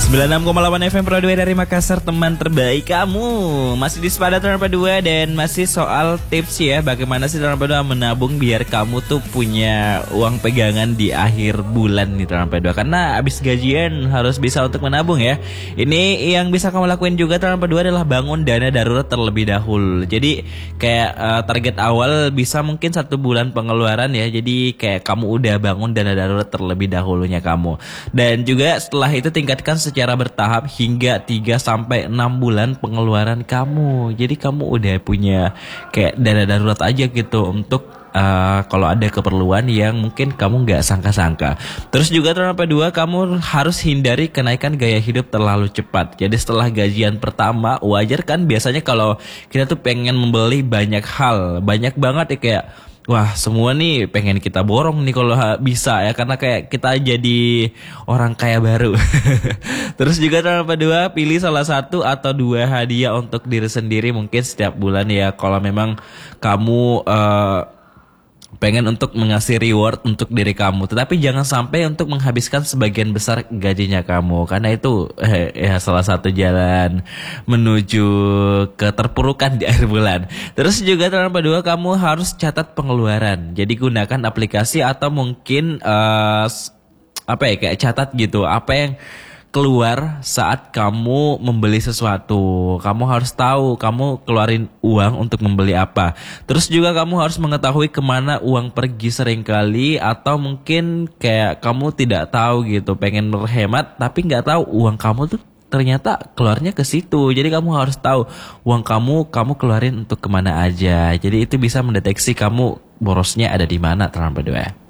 96,8 FM Pro 2 dari Makassar, teman terbaik kamu. Masih di Sepadan Teman 2 dan masih soal tips ya, bagaimana sih Teman 2 menabung biar kamu tuh punya uang pegangan di akhir bulan nih Teman 2. Karena abis gajian harus bisa untuk menabung ya. Ini yang bisa kamu lakuin juga Teman 2 adalah bangun dana darurat terlebih dahulu. Jadi kayak target awal bisa mungkin 1 bulan pengeluaran ya. Jadi kayak kamu udah bangun dana darurat terlebih dahulunya kamu. Dan juga setelah itu tingkatkan secara bertahap hingga 3-6 bulan pengeluaran kamu. Jadi kamu udah punya kayak dana darurat aja gitu untuk kalau ada keperluan yang mungkin kamu nggak sangka-sangka. Terus juga Teman 2, kamu harus hindari kenaikan gaya hidup terlalu cepat. Jadi setelah gajian pertama, wajar kan biasanya kalau kita tuh pengen membeli banyak hal, banyak banget ya, kayak wah semua nih pengen kita borong nih kalau bisa ya, karena kayak kita jadi orang kaya baru. Terus juga Teman 2, pilih salah 1 atau 2 hadiah untuk diri sendiri mungkin setiap bulan ya. Kalau memang kamu pengen untuk mengasih reward untuk diri kamu, tetapi jangan sampai untuk menghabiskan sebagian besar gajinya kamu, karena itu ya salah satu jalan menuju keterpurukan di akhir bulan. Terus juga Teman 2, kamu harus catat pengeluaran. Jadi gunakan aplikasi atau mungkin kayak catat gitu apa yang keluar saat kamu membeli sesuatu. Kamu harus tahu kamu keluarin uang untuk membeli apa. Terus juga kamu harus mengetahui kemana uang pergi seringkali, atau mungkin kayak kamu tidak tahu gitu, pengen berhemat tapi nggak tahu uang kamu tuh ternyata keluarnya ke situ. Jadi kamu harus tahu uang kamu keluarin untuk kemana aja. Jadi itu bisa mendeteksi kamu borosnya ada di mana Teman 2.